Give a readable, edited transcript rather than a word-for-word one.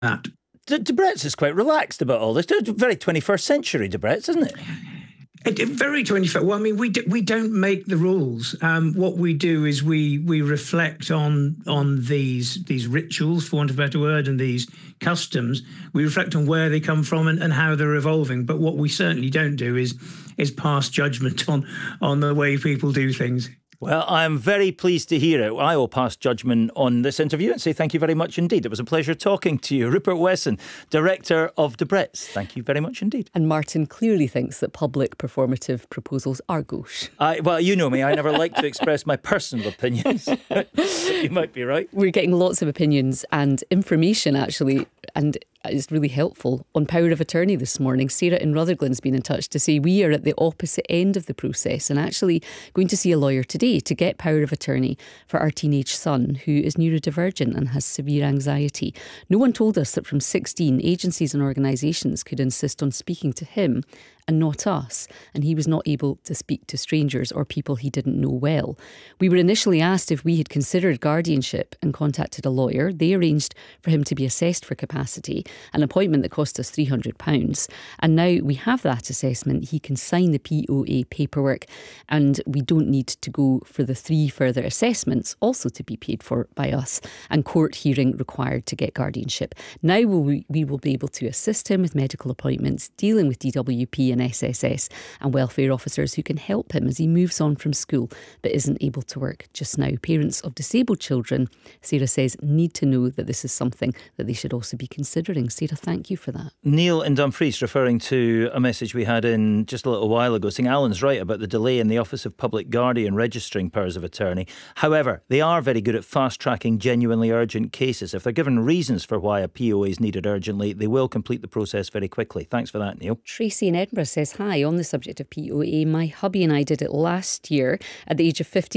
that. Debrett's is quite relaxed about all this. It's very 21st century, Debrett's, isn't it? Very 21st. Well, I mean, we don't make the rules. What we do is we reflect on these rituals, for want of a better word, and these customs. We reflect on where they come from and how they're evolving. But what we certainly don't do is pass judgment on the way people do things. Well, I'm very pleased to hear it. I will pass judgment on this interview and say thank you very much indeed. It was a pleasure talking to you. Rupert Wesson, Director of Debrett's. Thank you very much indeed. And Martin clearly thinks that public performative proposals are gauche. Well, you know me. I never like to express my personal opinions. You might be right. We're getting lots of opinions and information, actually, and it's really helpful on power of attorney this morning. Sarah in Rutherglen's been in touch to say we are at the opposite end of the process and actually going to see a lawyer today to get power of attorney for our teenage son who is neurodivergent and has severe anxiety. No one told us that from 16 agencies and organisations could insist on speaking to him and not us, and he was not able to speak to strangers or people he didn't know well. We were initially asked if we had considered guardianship and contacted a lawyer. They arranged for him to be assessed for capacity, an appointment that cost us £300. And now we have that assessment. He can sign the POA paperwork and we don't need to go for the 3 further assessments, also to be paid for by us, and court hearing required to get guardianship. Now we will be able to assist him with medical appointments, dealing with DWP and SSS and welfare officers who can help him as he moves on from school but isn't able to work just now. Parents of disabled children, Sarah says, need to know that this is something that they should also be considering. Sarah, thank you for that. Neil in Dumfries, referring to a message we had in just a little while ago, saying Alan's right about the delay in the Office of Public Guardian registering powers of attorney. However, they are very good at fast-tracking genuinely urgent cases. If they're given reasons for why a POA is needed urgently, they will complete the process very quickly. Thanks for that, Neil. Tracy in Edinburgh says, hi, on the subject of POA, my hubby and I did it last year at the age of 50.